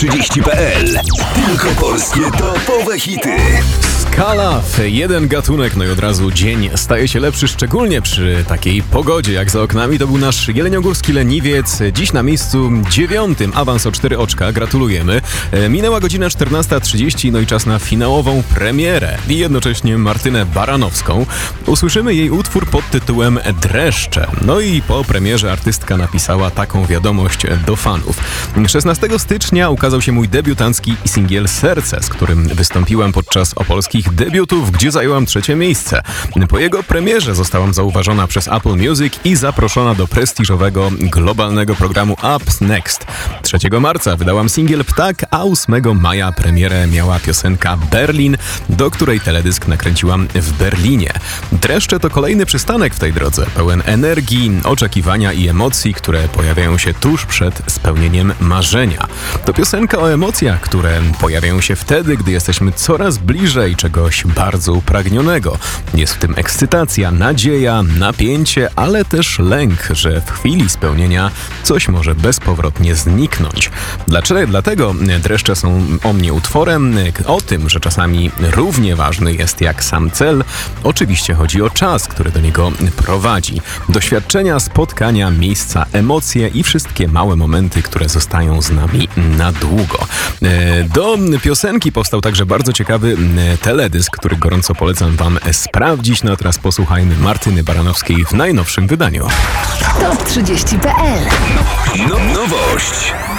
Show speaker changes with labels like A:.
A: top30.pl. Tylko polskie topowe hity.
B: Skala w jeden gatunek, no i od razu dzień staje się lepszy, szczególnie przy takiej pogodzie jak za oknami. To był nasz jeleniogórski leniwiec, dziś na miejscu 9, awans o 4 oczka, gratulujemy. Minęła godzina 14:30, no i czas na finałową premierę i jednocześnie Martynę Baranowską. Usłyszymy jej utwór pod tytułem Dreszcze. No i po premierze artystka napisała taką wiadomość do fanów. 16 stycznia ukazał się mój debiutancki singiel Serce, z którym wystąpiłam podczas opolskich debiutów, gdzie zajęłam 3 miejsce. Po jego premierze zostałam zauważona przez Apple Music i zaproszona do prestiżowego globalnego programu Up Next. 3 marca wydałam singiel Ptak, a 8 maja premierę miała piosenka Berlin, do której teledysk nakręciłam w Berlinie. Dreszcze to kolejny przystanek w tej drodze, pełen energii, oczekiwania i emocji, które pojawiają się tuż przed spełnieniem marzenia. To piosenka o emocjach, które pojawiają się wtedy, gdy jesteśmy coraz bliżej czegoś bardzo upragnionego. Jest w tym ekscytacja, nadzieja, napięcie, ale też lęk, że w chwili spełnienia coś może bezpowrotnie zniknąć. Dlatego Dreszcze są o mnie utworem, o tym, że czasami równie ważny jest jak sam cel. Oczywiście chodzi o czas, który do niego prowadzi. Doświadczenia, spotkania, miejsca, emocje i wszystkie małe momenty, które zostają z nami na długo. Do piosenki powstał także bardzo ciekawy teledysk, który gorąco polecam wam sprawdzić. No a teraz posłuchajmy Martyny Baranowskiej w najnowszym wydaniu.
C: Top30.pl.
A: Nowość.